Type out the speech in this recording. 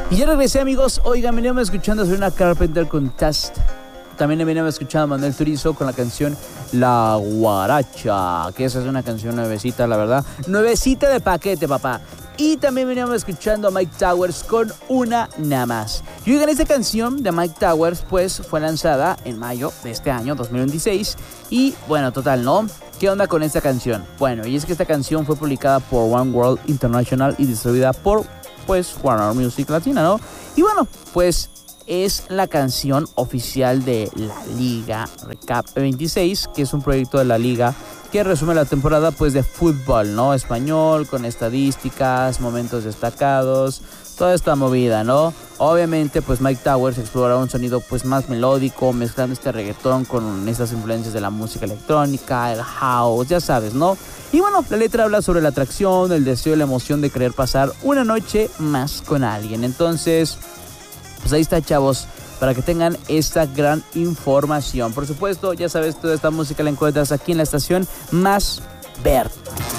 Y ya regresé, amigos. Oigan, veníamos escuchando a Sabrina Carpenter con Test. También veníamos escuchando a Manuel Turizo con la canción La Guaracha, que esa es una canción nuevecita, la verdad. Nuevecita de paquete, papá. Y también veníamos escuchando a Mike Towers con Una Nada Más. Y oigan, esta canción de Mike Towers pues fue lanzada en mayo de este año, 2026. Y bueno, total, ¿no? ¿Qué onda con esta canción? Bueno, y es que esta canción fue publicada por One World International y distribuida por pues Warner Music Latina, ¿no? Y bueno, pues es la canción oficial de la Liga Recap 26, que es un proyecto de la Liga que resume la temporada pues de fútbol, ¿no? Español, con estadísticas, momentos destacados, toda esta movida, ¿no? Obviamente pues Mike Towers explorará un sonido pues más melódico, mezclando este reggaetón con estas influencias de la música electrónica, el house, ya sabes, ¿no? Y bueno, la letra habla sobre la atracción, el deseo y la emoción de querer pasar una noche más con alguien. Entonces, pues ahí está, chavos, para que tengan esta gran información. Por supuesto, ya sabes, toda esta música la encuentras aquí en la estación Más Verde.